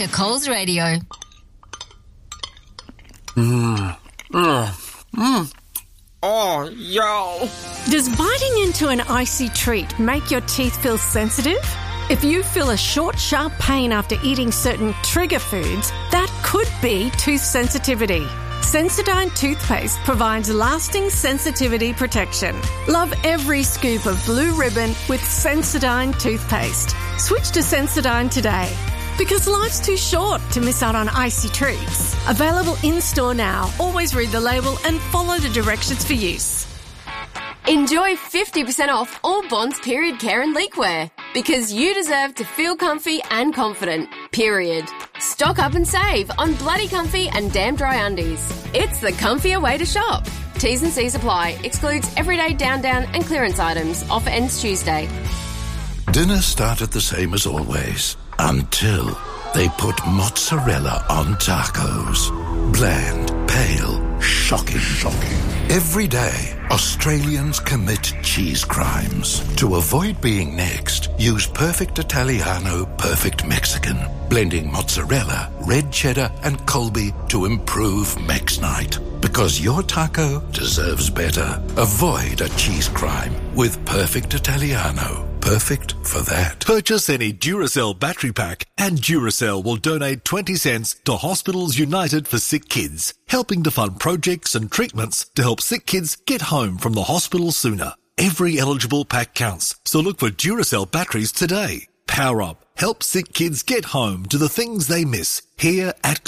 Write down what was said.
to Coles Radio. Oh, yo. Does biting into an icy treat make your teeth feel sensitive? If you feel a short, sharp pain after eating certain trigger foods, that could be tooth sensitivity. Sensodyne toothpaste provides lasting sensitivity protection. Love every scoop of blue ribbon with Sensodyne toothpaste. Switch to Sensodyne today, because life's too short to miss out on icy treats. Available in-store now. Always read the label and follow the directions for use. Enjoy 50% off all Bonds period care and leakwear, because you deserve to feel comfy and confident, period. Stock up and save on Bloody Comfy and Damn Dry Undies. It's the comfier way to shop. T's and C's apply. Excludes everyday down and clearance items. Offer ends Tuesday. Dinner started the same as always, until they put mozzarella on tacos. Bland, pale, shocking. Every day, Australians commit cheese crimes. To avoid being next, use Perfect Italiano, Perfect Mexican, blending mozzarella, red cheddar and Colby to improve Mex Night. Because your taco deserves better. Avoid a cheese crime with Perfect Italiano. Perfect for that. Purchase any Duracell battery pack and Duracell will donate 20 cents to Hospitals United for Sick Kids, helping to fund projects and treatments to help sick kids get home from the hospital sooner. Every eligible pack counts, so look for Duracell batteries today. Power up. Help sick kids get home to the things they miss here at